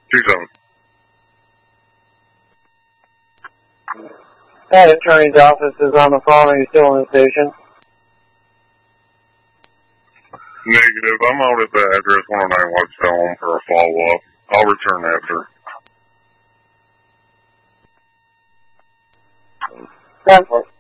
27. That attorney's office is on the phone. Are you still in the station? Negative. I'm out at the address 109 Watchstone for a follow-up. I'll return after. That's